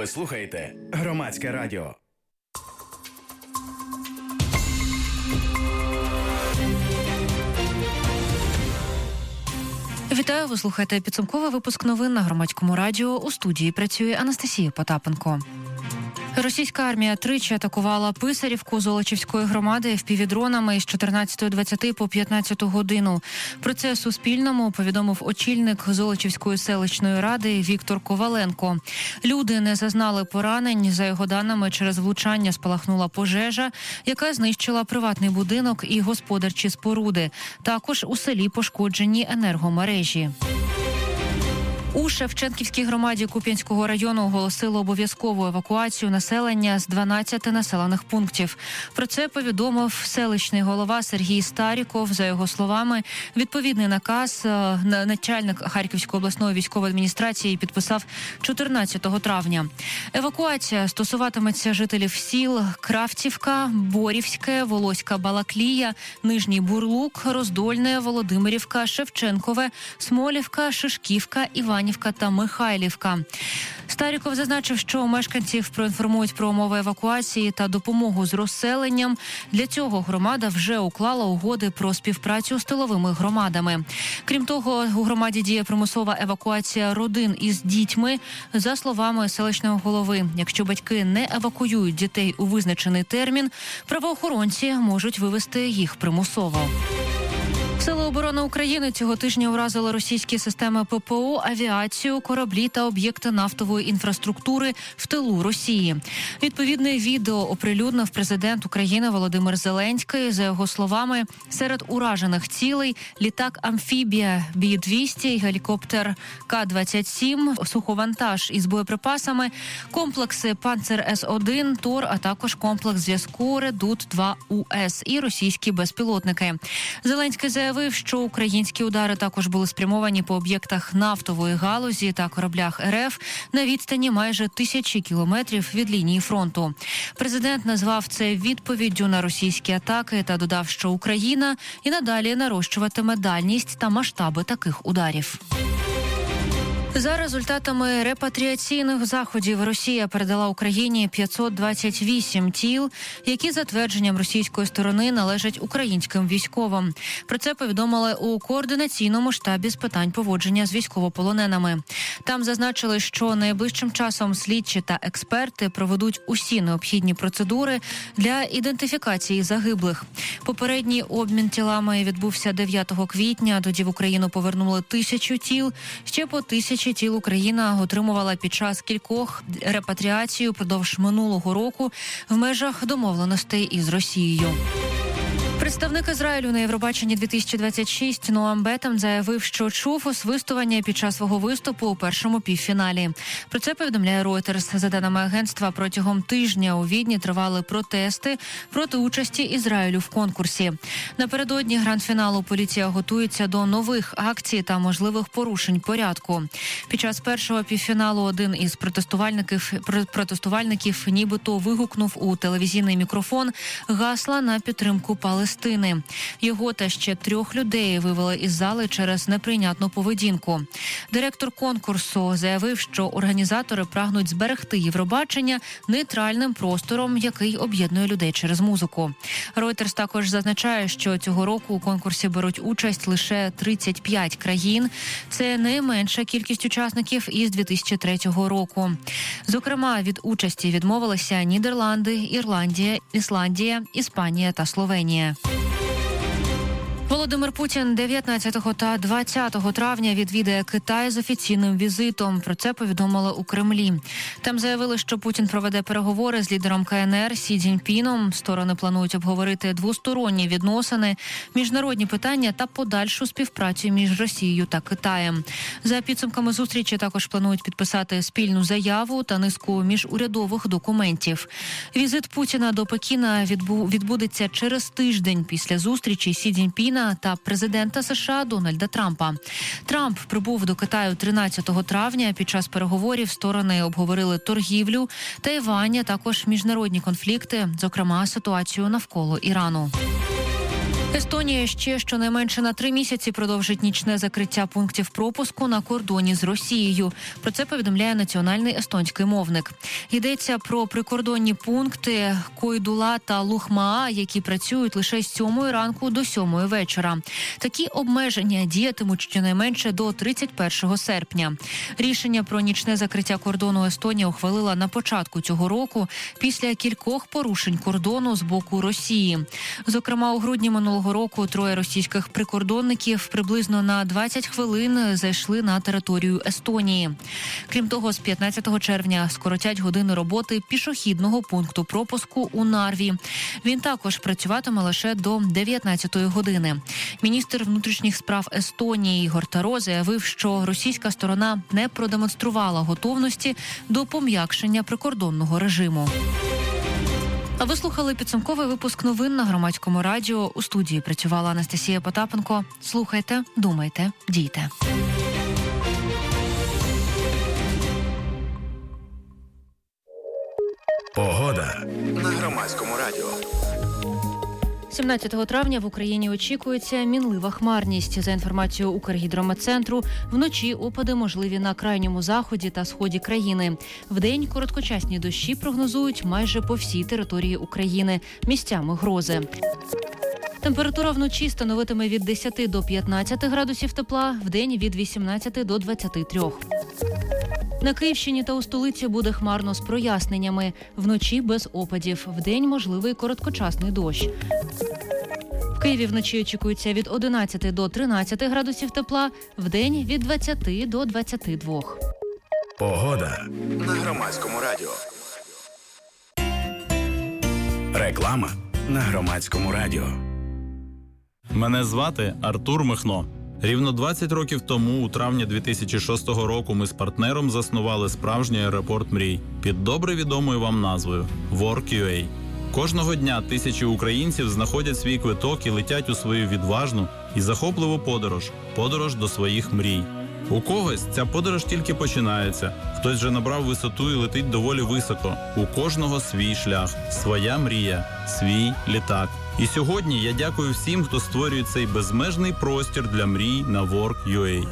Ви слухаєте Громадське радіо. Вітаю, ви слухаєте підсумковий випуск новин на Громадському радіо. У студії працює Анастасія Потапенко. Російська армія тричі атакувала Писарівку Золочівської громади впівдронами з 14:20 по 15 годину. Про це Суспільному повідомив очільник Золочівської селищної ради Віктор Коваленко. Люди не зазнали поранень. За його даними, через влучання спалахнула пожежа, яка знищила приватний будинок і господарчі споруди. Також у селі пошкоджені енергомережі. У Шевченківській громаді Куп'янського району оголосили обов'язкову евакуацію населення з 12 населених пунктів. Про це повідомив селищний голова Сергій Старіков. За його словами, відповідний наказ начальник Харківської обласної військової адміністрації підписав 14 травня. Евакуація стосуватиметься жителів сіл Кравцівка, Борівське, Волоська Балаклія, Нижній Бурлук, Роздольне, Володимирівка, Шевченкове, Смолівка, Шишківка, Іванівка та Михайлівка. Старіков зазначив, що мешканців проінформують про умови евакуації та допомогу з розселенням. Для цього громада вже уклала угоди про співпрацю з тиловими громадами. Крім того, у громаді діє примусова евакуація родин із дітьми. За словами селищного голови, якщо батьки не евакуюють дітей у визначений термін, правоохоронці можуть вивезти їх примусово. Сили оборони України цього тижня уразили російські системи ППО, авіацію, кораблі та об'єкти нафтової інфраструктури в тилу Росії. Відповідне відео оприлюднив президент України Володимир Зеленський. За його словами, серед уражених цілей літак-амфібія Бі-200, гелікоптер К-27, суховантаж із боєприпасами, комплекси «Панцер С-1», «Тор», а також комплекс зв'язку «Редут-2УС» і російські безпілотники. Зеленський заявив, що українські удари також були спрямовані по об'єктах нафтової галузі та кораблях РФ на відстані майже 1000 кілометрів від лінії фронту. Президент назвав це відповіддю на російські атаки та додав, що Україна і надалі нарощуватиме дальність та масштаби таких ударів. За результатами репатріаційних заходів Росія передала Україні 528 тіл, які за твердженням російської сторони належать українським військовим. Про це повідомили у координаційному штабі з питань поводження з військовополоненими. Там зазначили, що найближчим часом слідчі та експерти проведуть усі необхідні процедури для ідентифікації загиблих. Попередній обмін тілами відбувся 9 квітня. Тоді в Україну повернули 1000 тіл, ще по 1000 тіл Україна отримувала під час кількох репатріацій упродовж минулого року в межах домовленостей із Росією. Представник Ізраїлю на Євробаченні 2026 Ноам Бетам заявив, що чув освистування під час свого виступу у першому півфіналі. Про це повідомляє Reuters. За даними агентства, протягом тижня у Відні тривали протести проти участі Ізраїлю в конкурсі. Напередодні гранд-фіналу поліція готується до нових акцій та можливих порушень порядку. Під час першого півфіналу один із протестувальників нібито вигукнув у телевізійний мікрофон гасла на підтримку Палестини. Його та ще 3 людей вивели із зали через неприйнятну поведінку. Директор конкурсу заявив, що організатори прагнуть зберегти Євробачення нейтральним простором, який об'єднує людей через музику. Reuters також зазначає, що цього року у конкурсі беруть участь лише 35 країн. Це найменша кількість учасників із 2003 року. Зокрема, від участі відмовилися Нідерланди, Ірландія, Ісландія, Іспанія та Словенія. Володимир Путін 19 та 20 травня відвідає Китай з офіційним візитом. Про це повідомили у Кремлі. Там заявили, що Путін проведе переговори з лідером КНР Сі Цзіньпіном. Сторони планують обговорити двосторонні відносини, міжнародні питання та подальшу співпрацю між Росією та Китаєм. За підсумками зустрічі також планують підписати спільну заяву та низку міжурядових документів. Візит Путіна до Пекіна відбудеться через тиждень після зустрічі Сі Цзіньпіна та президента США Дональда Трампа. Трамп прибув до Китаю 13 травня. Під час переговорів сторони обговорили торгівлю, Тайвань, а також міжнародні конфлікти, зокрема ситуацію навколо Ірану. Естонія ще щонайменше на 3 місяці продовжить нічне закриття пунктів пропуску на кордоні з Росією. Про це повідомляє національний естонський мовник. Йдеться про прикордонні пункти Койдула та Лухмаа, які працюють лише з 7 ранку до 7 вечора. Такі обмеження діятимуть щонайменше до 31 серпня. Рішення про нічне закриття кордону Естонія ухвалила на початку цього року після кількох порушень кордону з боку Росії. Зокрема, у грудні минулого року 3 російських прикордонників приблизно на 20 хвилин зайшли на територію Естонії. Крім того, з 15 червня скоротять години роботи пішохідного пункту пропуску у Нарві. Він також працюватиме лише до 19-ї години. Міністр внутрішніх справ Естонії Ігор Таро заявив, що російська сторона не продемонструвала готовності до пом'якшення прикордонного режиму. А ви слухали підсумковий випуск новин на Громадському радіо. У студії працювала Анастасія Потапенко. Слухайте, думайте, дійте. Погода на Громадському радіо. 17 травня в Україні очікується мінлива хмарність. За інформацією Укргідрометцентру, вночі опади можливі на крайньому заході та сході країни. Вдень короткочасні дощі прогнозують майже по всій території України, місцями грози. Температура вночі становитиме від 10 до 15 градусів тепла, вдень від 18 до 23. На Київщині та у столиці буде хмарно з проясненнями. Вночі без опадів, вдень можливий короткочасний дощ. В Києві вночі очікується від 11 до 13 градусів тепла, вдень від 20 до 22. Погода на Громадському радіо. Реклама на Громадському радіо. Мене звати Артур Михно. Рівно 20 років тому, у травні 2006 року, ми з партнером заснували справжній аеропорт мрій під добре відомою вам назвою Work.ua. Кожного дня тисячі українців знаходять свій квиток і летять у свою відважну і захопливу подорож до своїх мрій. У когось ця подорож тільки починається, хтось вже набрав висоту і летить доволі високо. У кожного свій шлях, своя мрія, свій літак. І сьогодні я дякую всім, хто створює цей безмежний простір для мрій на Work.ua.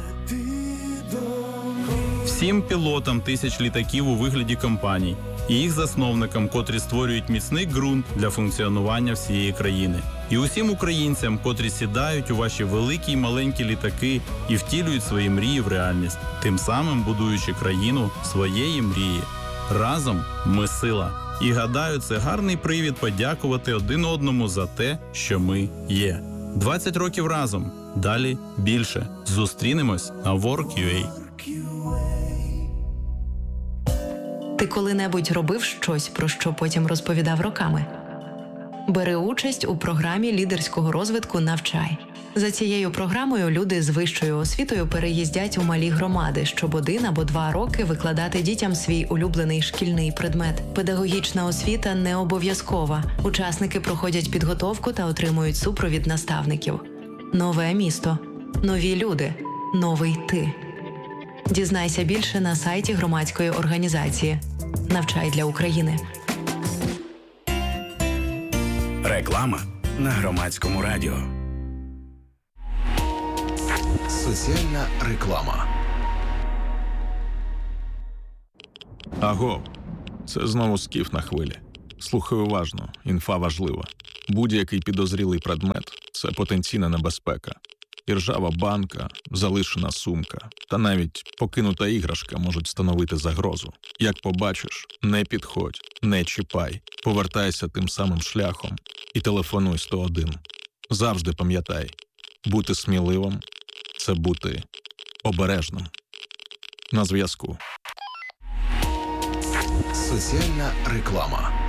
Всім пілотам тисяч літаків у вигляді компаній і їх засновникам, котрі створюють міцний ґрунт для функціонування всієї країни. І усім українцям, котрі сідають у ваші великі й маленькі літаки і втілюють свої мрії в реальність, тим самим будуючи країну своєї мрії. Разом ми сила. І гадаю, це гарний привід подякувати один одному за те, що ми є. 20 років разом. Далі більше. Зустрінемось на Work.ua. Ти коли-небудь робив щось, про що потім розповідав роками? Бери участь у програмі лідерського розвитку «Навчай». За цією програмою люди з вищою освітою переїздять у малі громади, щоб 1 або 2 роки викладати дітям свій улюблений шкільний предмет. Педагогічна освіта не обов'язкова. Учасники проходять підготовку та отримують супровід наставників. Нове місто. Нові люди. Новий ти. Дізнайся більше на сайті громадської організації «Навчай для України». Реклама на Громадському радіо. Соціальна реклама. Аго, це знову скіф на хвилі. Слухай уважно, інфа важлива. Будь-який підозрілий предмет – це потенційна небезпека. Іржава банка, залишена сумка та навіть покинута іграшка можуть становити загрозу. Як побачиш, не підходь, не чіпай, повертайся тим самим шляхом і телефонуй 101. Завжди пам'ятай, бути сміливим – це бути обережним. На зв'язку. Соціальна реклама.